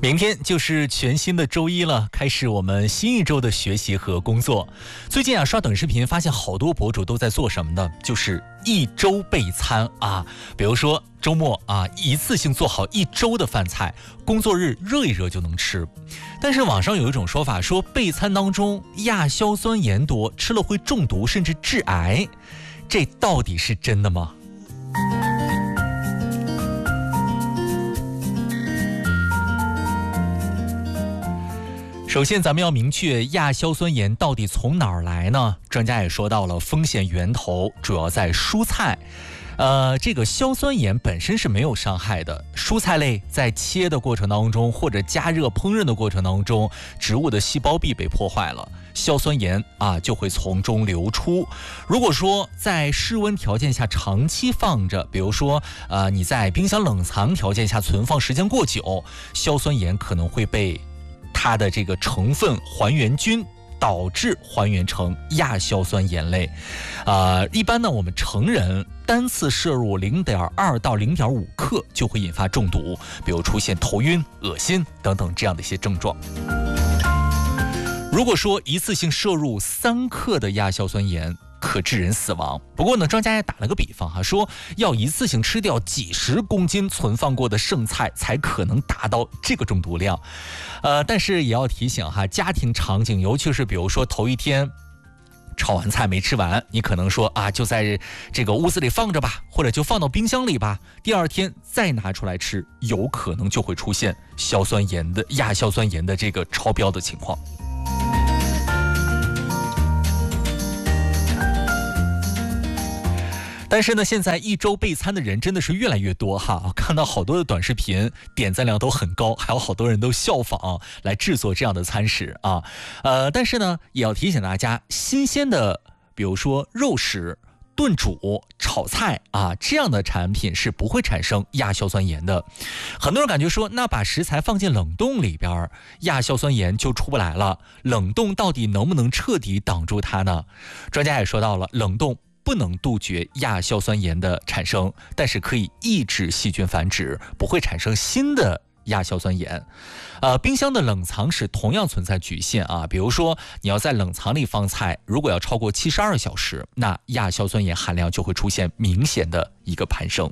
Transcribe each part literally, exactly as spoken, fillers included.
明天就是全新的周一了，开始我们新一周的学习和工作。最近啊，刷短视频发现好多博主都在做什么呢？就是一周备餐啊，比如说周末啊，一次性做好一周的饭菜，工作日热一热就能吃。但是网上有一种说法说，备餐当中亚硝酸盐多，吃了会中毒甚至致癌，这到底是真的吗？首先咱们要明确亚硝酸盐到底从哪儿来呢？专家也说到了，风险源头主要在蔬菜。呃，这个硝酸盐本身是没有伤害的，蔬菜类在切的过程当中或者加热烹饪的过程当中，植物的细胞壁被破坏了，硝酸盐啊就会从中流出。如果说在室温条件下长期放着，比如说呃你在冰箱冷藏条件下存放时间过久，硝酸盐可能会被它的这个成分还原菌导致还原成亚硝酸盐类。呃，一般呢，我们成人单次摄入零点二到零点五克就会引发中毒，比如出现头晕、恶心等等这样的一些症状。如果说一次性摄入三克的亚硝酸盐，可致人死亡。不过呢，专家也打了个比方哈，说要一次性吃掉几十公斤存放过的剩菜，才可能达到这个中毒量。呃，但是也要提醒哈，家庭场景，尤其是比如说头一天炒完菜没吃完，你可能说啊，就在这个屋子里放着吧，或者就放到冰箱里吧，第二天再拿出来吃，有可能就会出现硝酸盐的亚硝酸盐的这个超标的情况。但是呢，现在一周备餐的人真的是越来越多哈，看到好多的短视频点赞量都很高，还有好多人都效仿来制作这样的餐食啊。呃，但是呢，也要提醒大家，新鲜的，比如说肉食、炖煮、炒菜啊，这样的产品是不会产生亚硝酸盐的。很多人感觉说，那把食材放进冷冻里边，亚硝酸盐就出不来了。冷冻到底能不能彻底挡住它呢？专家也说到了，冷冻不能杜绝亚硝酸盐的产生，但是可以抑制细菌繁殖，不会产生新的亚硝酸盐。呃，冰箱的冷藏室同样存在局限啊，比如说你要在冷藏里放菜，如果要超过七十二小时，那亚硝酸盐含量就会出现明显的一个攀升。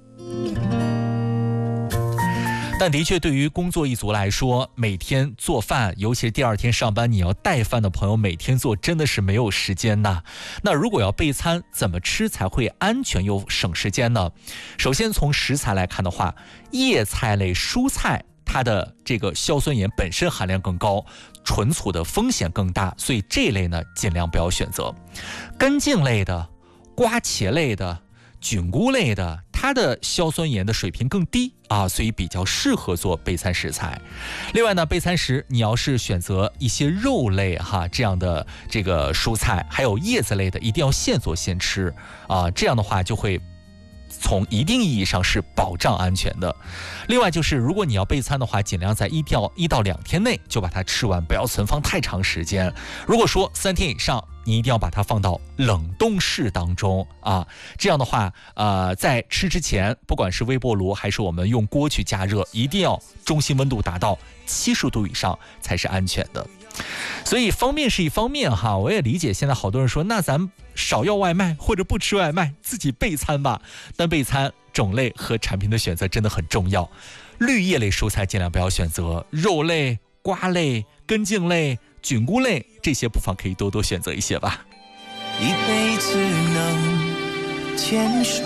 但的确，对于工作一族来说，每天做饭，尤其是第二天上班你要带饭的朋友，每天做真的是没有时间呐。那如果要备餐，怎么吃才会安全又省时间呢？首先从食材来看的话，叶菜类蔬菜它的这个硝酸盐本身含量更高，存储的风险更大，所以这类呢尽量不要选择。根茎类的、瓜茄类的、菌菇类的，它的硝酸盐的水平更低啊，所以比较适合做备餐食材。另外呢，备餐时你要是选择一些肉类哈这样的这个蔬菜，还有叶子类的，一定要现做现吃啊，这样的话就会从一定意义上是保障安全的。另外就是，如果你要备餐的话，尽量在一到一到两天内就把它吃完，不要存放太长时间。如果说三天以上，你一定要把它放到冷冻室当中啊，这样的话，呃，在吃之前，不管是微波炉还是我们用锅去加热，一定要中心温度达到七十度以上才是安全的。所以方便是一方面哈，我也理解现在好多人说，那咱少要外卖或者不吃外卖，自己备餐吧。但备餐种类和产品的选择真的很重要，绿叶类蔬菜尽量不要选择，肉类、瓜类、根茎类、菌菇类这些不妨可以多多选择一些吧。 一辈子能牵手。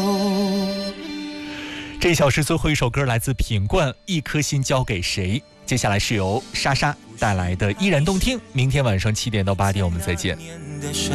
这一小时最后一首歌来自品冠，《一颗心交给谁》。接下来是由莎莎带来的依然动听。明天晚上七点到八点我们再见。